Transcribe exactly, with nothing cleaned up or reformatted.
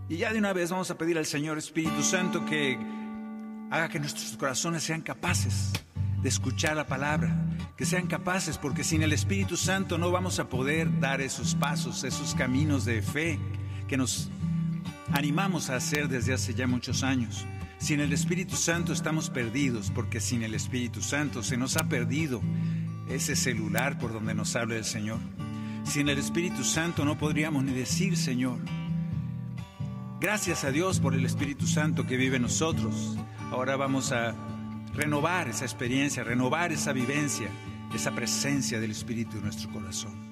Y ya de una vez vamos a pedir al Señor Espíritu Santo que haga que nuestros corazones sean capaces de escuchar la palabra, que sean capaces, porque sin el Espíritu Santo no vamos a poder dar esos pasos, esos caminos de fe que nos animamos a hacer desde hace ya muchos años. Sin el Espíritu Santo estamos perdidos, porque sin el Espíritu Santo se nos ha perdido ese celular por donde nos habla el Señor. Sin el Espíritu Santo no podríamos ni decir Señor. Gracias a Dios por el Espíritu Santo que vive en nosotros. Ahora vamos a renovar esa experiencia, renovar esa vivencia, esa presencia del Espíritu en nuestro corazón.